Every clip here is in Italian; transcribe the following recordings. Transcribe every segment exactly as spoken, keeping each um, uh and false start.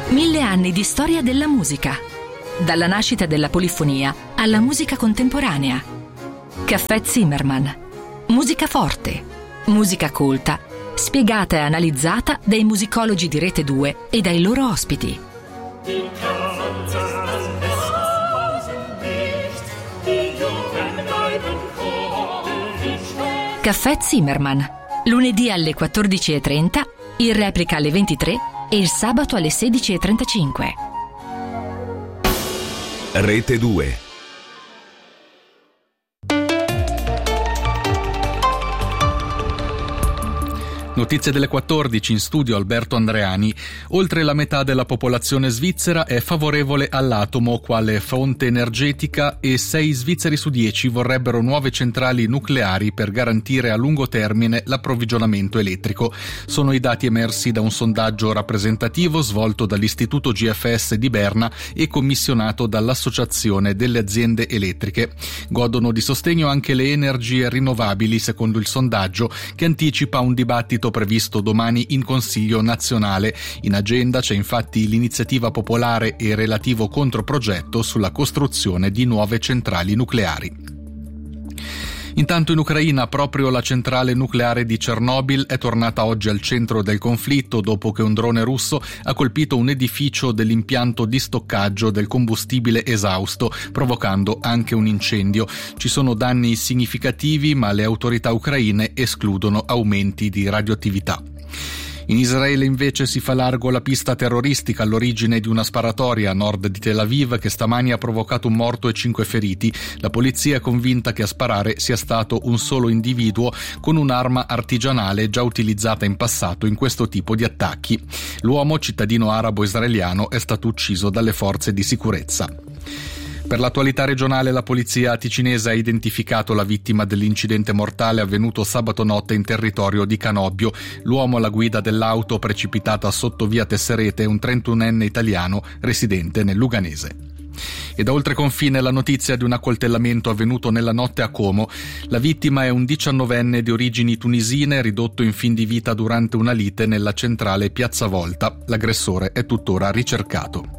Mille anni di storia della musica. Dalla nascita della polifonia alla musica contemporanea. Caffè Zimmermann. Musica forte, musica colta, spiegata e analizzata dai musicologi di Rete due e dai loro ospiti. Caffè Zimmermann. Lunedì alle quattordici e trenta, in replica alle ventitré e il sabato alle sedici e trentacinque. Rete due. Notizie delle quattordici, in studio Alberto Andreani. Oltre la metà della popolazione svizzera è favorevole all'atomo quale fonte energetica e sei svizzeri su dieci vorrebbero nuove centrali nucleari per garantire a lungo termine l'approvvigionamento elettrico. Sono i dati emersi da un sondaggio rappresentativo svolto dall'Istituto G F S di Berna e commissionato dall'Associazione delle aziende elettriche. Godono di sostegno anche le energie rinnovabili, secondo il sondaggio, che anticipa un dibattito previsto domani in Consiglio nazionale. In agenda c'è infatti l'iniziativa popolare e relativo controprogetto sulla costruzione di nuove centrali nucleari. Intanto in Ucraina proprio la centrale nucleare di Chernobyl è tornata oggi al centro del conflitto dopo che un drone russo ha colpito un edificio dell'impianto di stoccaggio del combustibile esausto, provocando anche un incendio. Ci sono danni significativi, ma le autorità ucraine escludono aumenti di radioattività. In Israele invece si fa largo la pista terroristica all'origine di una sparatoria a nord di Tel Aviv che stamani ha provocato un morto e cinque feriti. La polizia è convinta che a sparare sia stato un solo individuo con un'arma artigianale già utilizzata in passato in questo tipo di attacchi. L'uomo, cittadino arabo-israeliano, è stato ucciso dalle forze di sicurezza. Per l'attualità regionale, la polizia ticinese ha identificato la vittima dell'incidente mortale avvenuto sabato notte in territorio di Canobbio. L'uomo alla guida dell'auto precipitata sotto via Tesserete è un trentunenne italiano residente nel Luganese. E da oltre confine la notizia di un accoltellamento avvenuto nella notte a Como. La vittima è un diciannovenne di origini tunisine ridotto in fin di vita durante una lite nella centrale Piazza Volta. L'aggressore è tuttora ricercato.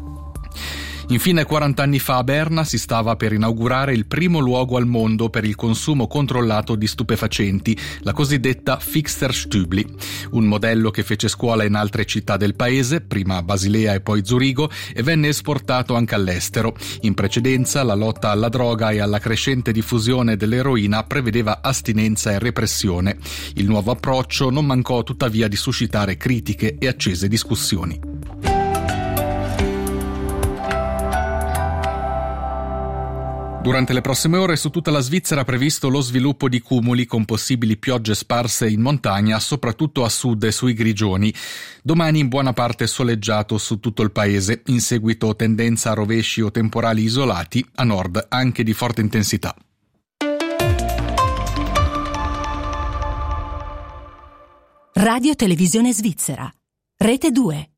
Infine, quaranta anni fa a Berna si stava per inaugurare il primo luogo al mondo per il consumo controllato di stupefacenti, la cosiddetta Fixerstübli, un modello che fece scuola in altre città del paese, prima Basilea e poi Zurigo, e venne esportato anche all'estero. In precedenza la lotta alla droga e alla crescente diffusione dell'eroina prevedeva astinenza e repressione. Il nuovo approccio non mancò tuttavia di suscitare critiche e accese discussioni. Durante le prossime ore su tutta la Svizzera è previsto lo sviluppo di cumuli con possibili piogge sparse in montagna, soprattutto a sud e sui Grigioni. Domani in buona parte soleggiato su tutto il paese, in seguito tendenza a rovesci o temporali isolati, a nord anche di forte intensità. Radio Televisione Svizzera, Rete due.